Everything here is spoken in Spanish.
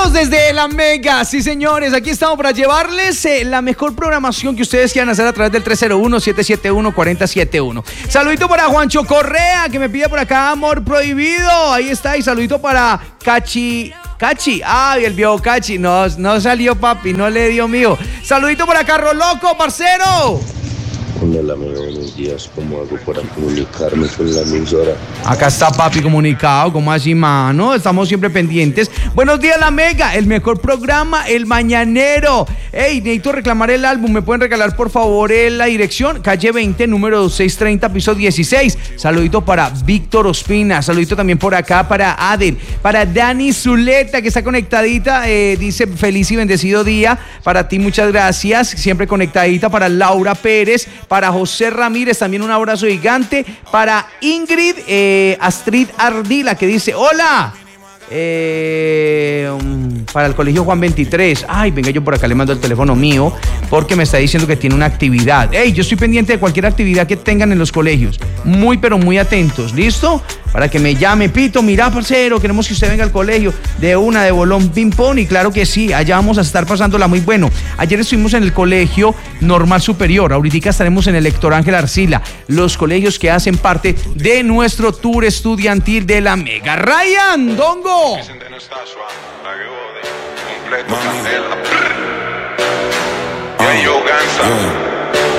Saludos desde la Mega, sí señores, aquí estamos para llevarles la mejor programación que ustedes quieran hacer a través del 301-771-4071. Saludito para Juancho Correa, que me pide por acá Amor Prohibido, ahí está, y saludito para Cachi, ay, el viejo Cachi, no salió papi, no le dio mío. Saludito para Carro Loco, parcero. Hola, buenos días. ¿Cómo hago para comunicarme con la emisora? Acá está papi comunicado, ¿cómo así, mano? Estamos siempre pendientes. Buenos días, La Mega, el mejor programa, El Mañanero. Ey, necesito reclamar el álbum. ¿Me pueden regalar, por favor, la dirección? Calle 20, número 630, piso 16. Saludito para Víctor Ospina. Saludito también por acá para Adel. Para Dani Zuleta, que está conectadita. Dice, feliz y bendecido día. Para ti, muchas gracias. Siempre conectadita. Para Laura Pérez. Para José Ramírez, también un abrazo gigante. Para Ingrid Astrid Ardila, que dice, hola. Para el colegio Juan 23. Ay, venga, yo por acá le mando el teléfono mío porque me está diciendo que tiene una actividad. Ey, yo estoy pendiente de cualquier actividad que tengan en los colegios. Muy, pero muy atentos. ¿Listo? Para que me llame, Pito, mira, parcero, queremos que usted venga al colegio de bolón ping pong. Y claro que sí, allá vamos a estar pasándola muy bueno. Ayer estuvimos en el colegio Normal Superior. Ahorita estaremos en el Héctor Ángel Arcila. Los colegios que hacen parte de nuestro tour estudiantil de la Mega. Ryan Dongo. Yo Gansa.